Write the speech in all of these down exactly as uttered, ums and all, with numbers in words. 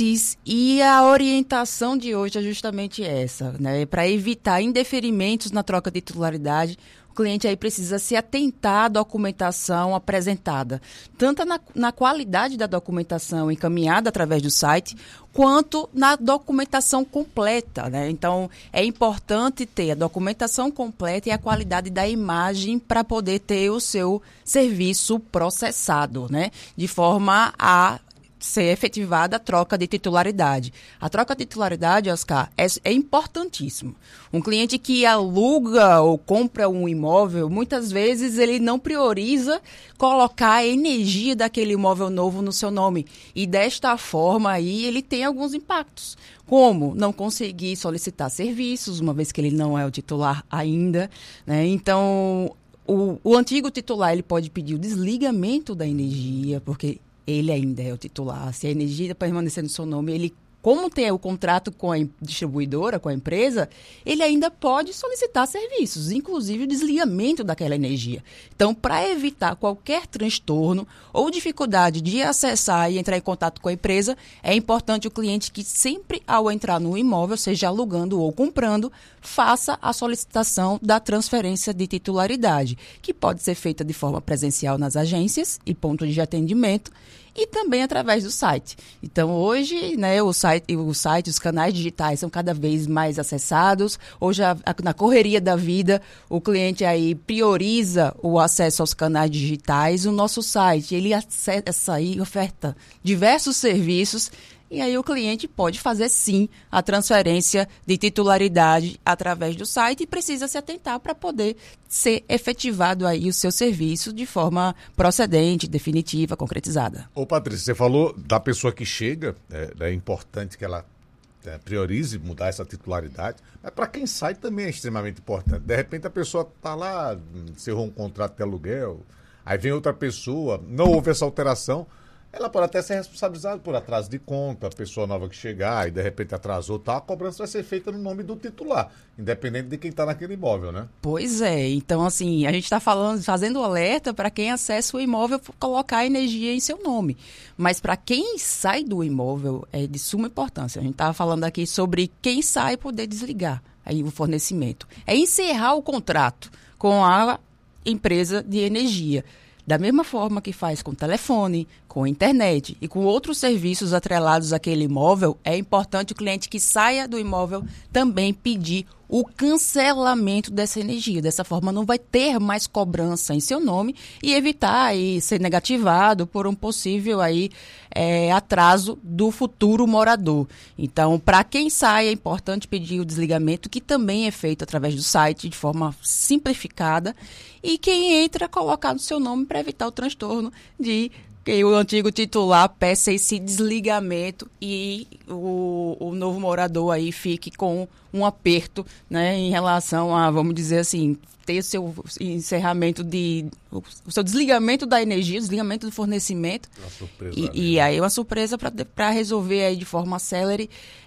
E a orientação de hoje é justamente essa, né? Para evitar indeferimentos na troca de titularidade, o cliente aí precisa se atentar à documentação apresentada, tanto na, na qualidade da documentação encaminhada através do site, quanto na documentação completa, né? Então, é importante ter a documentação completa e a qualidade da imagem para poder ter o seu serviço processado, né? De forma a ser efetivada a troca de titularidade. A troca de titularidade, Oscar, é, é importantíssimo. Um cliente que aluga ou compra um imóvel, muitas vezes ele não prioriza colocar a energia daquele imóvel novo no seu nome. E desta forma aí ele tem alguns impactos. Como não conseguir solicitar serviços, uma vez que ele não é o titular ainda, né? Então, o, o antigo titular ele pode pedir o desligamento da energia, porque ele ainda é o titular. Se a energia permanecer no seu nome, ele, como tem o contrato com a distribuidora, com a empresa, ele ainda pode solicitar serviços, inclusive o desligamento daquela energia. Então, para evitar qualquer transtorno ou dificuldade de acessar e entrar em contato com a empresa, é importante o cliente que sempre, ao entrar no imóvel, seja alugando ou comprando, faça a solicitação da transferência de titularidade, que pode ser feita de forma presencial nas agências e pontos de atendimento, e também através do site. Então, hoje, né, o site, o site, os canais digitais são cada vez mais acessados. Hoje, a, a, na correria da vida, o cliente aí prioriza o acesso aos canais digitais. O nosso site, ele acessa aí, oferta diversos serviços. E aí o cliente pode fazer, sim, a transferência de titularidade através do site e precisa se atentar para poder ser efetivado aí o seu serviço de forma procedente, definitiva, concretizada. Ô, Patrícia, você falou da pessoa que chega, é, é importante que ela é, priorize mudar essa titularidade, mas para quem sai também é extremamente importante. De repente a pessoa está lá, encerrou um contrato de aluguel, aí vem outra pessoa, não houve essa alteração, ela pode até ser responsabilizada por atraso de conta, a pessoa nova que chegar e de repente atrasou, tá, a cobrança vai ser feita no nome do titular, independente de quem está naquele imóvel, né? Pois é, então assim, a gente está falando, fazendo alerta para quem acessa o imóvel colocar a energia em seu nome, mas para quem sai do imóvel é de suma importância. A gente estava falando aqui sobre quem sai poder desligar aí o fornecimento. É encerrar o contrato com a empresa de energia. Da mesma forma que faz com telefone, com internet e com outros serviços atrelados àquele imóvel, é importante o cliente que saia do imóvel também pedir o cancelamento dessa energia. Dessa forma, não vai ter mais cobrança em seu nome e evitar aí ser negativado por um possível aí, é, atraso do futuro morador. Então, para quem sai, é importante pedir o desligamento, que também é feito através do site, de forma simplificada. E quem entra, colocar no seu nome para evitar o transtorno de que o antigo titular peça esse desligamento e o, o novo morador aí fique com um aperto, né, em relação a, vamos dizer assim, ter o seu encerramento de, o seu desligamento da energia, desligamento do fornecimento. Uma surpresa, e, e aí uma surpresa para resolver aí de forma célere,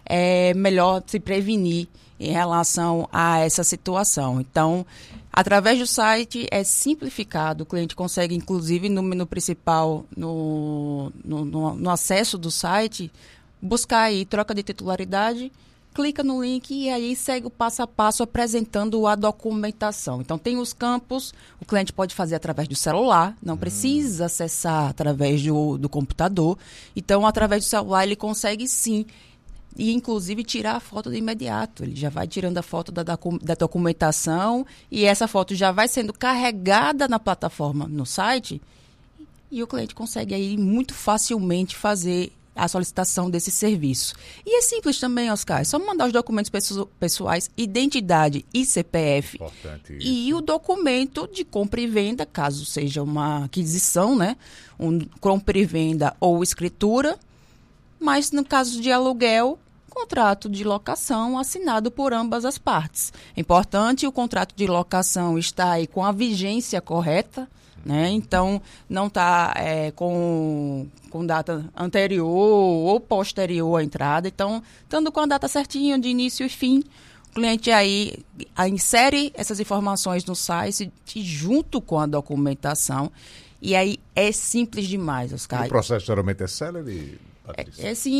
é melhor se prevenir em relação a essa situação. Então, através do site é simplificado, o cliente consegue, inclusive, no menu principal, no, no, no, no acesso do site, buscar aí troca de titularidade, clica no link e aí segue o passo a passo apresentando a documentação. Então, tem os campos, o cliente pode fazer através do celular, não hum. precisa acessar através do, do computador. Então, através do celular, ele consegue, sim, e, inclusive, tirar a foto de imediato. Ele já vai tirando a foto da, da, da documentação e essa foto já vai sendo carregada na plataforma, no site, e o cliente consegue aí muito facilmente fazer a solicitação desse serviço. E é simples também, Oscar, é só mandar os documentos pessoais, identidade e C P F. E o documento de compra e venda, caso seja uma aquisição, né? Um compra e venda ou escritura, mas no caso de aluguel, contrato de locação assinado por ambas as partes. É importante o contrato de locação estar aí com a vigência correta, né? Então, não está é, com, com data anterior ou posterior à entrada. Então, estando com a data certinha de início e fim, o cliente aí insere essas informações no site junto com a documentação. E aí é simples demais, Oscar. E o processo geralmente é célere, Patrícia? É, é sim.